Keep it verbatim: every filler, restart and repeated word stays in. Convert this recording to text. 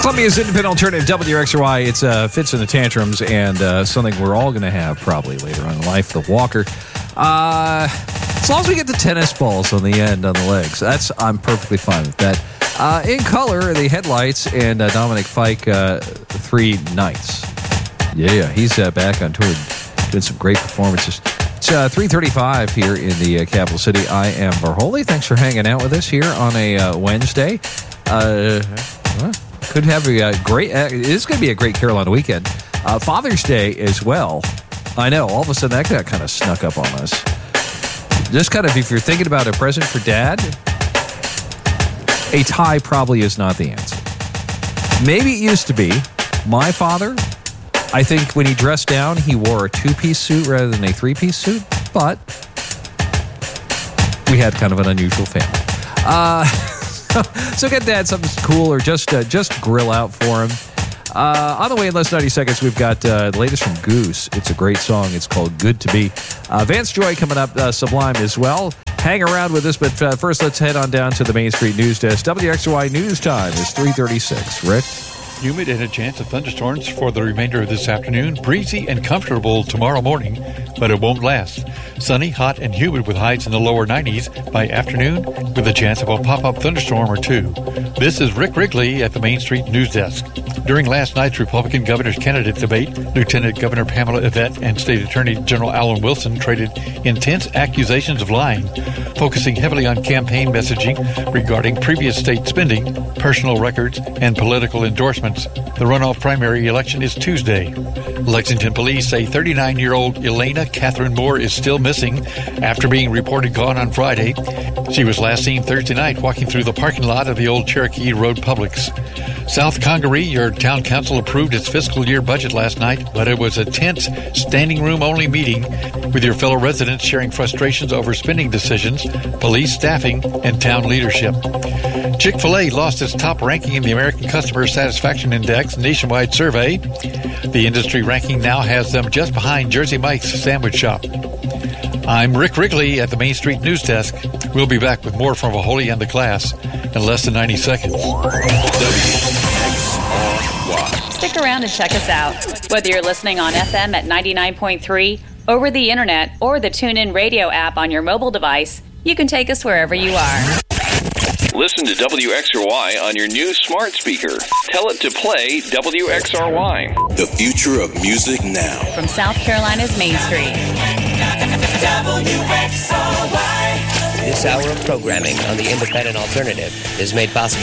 Columbia's independent alternative, W X R Y. It's uh, Fits in the Tantrums, and uh, something we're all going to have probably later on in life, the walker. Uh, as long as we get the tennis balls on the end, on the legs, that's I'm perfectly fine with that. Uh, in color, the headlights and uh, Dominic Fike, uh, three nights. Yeah, yeah, he's uh, back on tour, doing some great performances. It's uh, three thirty-five here in the uh, capital city. I am Varholi. Thanks for hanging out with us here on a uh, Wednesday. Uh, well, could have a uh, great, uh, it's going to be a great Carolina weekend. Uh, Father's Day as well. I know, all of a sudden that got kind of snuck up on us. Just kind of, if you're thinking about a present for dad, a tie probably is not the answer. Maybe it used to be. My father, I think when he dressed down, he wore a two-piece suit rather than a three-piece suit, but we had kind of an unusual family. Uh, so get dad something cool or just uh, just grill out for him. Uh, on the way in less than ninety seconds, we've got uh, the latest from Goose. It's a great song. It's called Good to Be. Uh, Vance Joy coming up, uh, Sublime as well. Hang around with us, but uh, first let's head on down to the Main Street News Desk. W X R Y News Time is three thirty-six. Rick? Humid and a chance of thunderstorms for the remainder of this afternoon. Breezy and comfortable tomorrow morning, but it won't last. Sunny, hot, and humid with highs in the lower nineties by afternoon with a chance of a pop-up thunderstorm or two. This is Rick Wrigley at the Main Street News Desk. During last night's Republican governor's candidate debate, Lieutenant Governor Pamela Yvette and State Attorney General Alan Wilson traded intense accusations of lying, focusing heavily on campaign messaging regarding previous state spending, personal records, and political endorsements. The runoff primary election is Tuesday. Lexington police say thirty-nine-year-old Elena Catherine Moore is still missing after being reported gone on Friday. She was last seen Thursday night walking through the parking lot of the old Cherokee Road Publix. South Congaree, your town council approved its fiscal year budget last night, but it was a tense, standing room only meeting with your fellow residents sharing frustrations over spending decisions, police staffing, and town leadership. Chick-fil-A lost its top ranking in the American Customer Satisfaction Index nationwide survey. The industry ranking now has them just behind Jersey Mike's Sandwich Shop. I'm Rick Wrigley at the Main Street News Desk. We'll be back with more from Varholi and the class in less than ninety seconds. Stick around and check us out. Whether you're listening on F M at ninety-nine point three, over the internet, or the TuneIn Radio app on your mobile device, you can take us wherever you are. Listen to W X R Y on your new smart speaker. Tell it to play W X R Y. The future of music now. From South Carolina's Main Street. W X R Y. This hour of programming on the Independent Alternative is made possible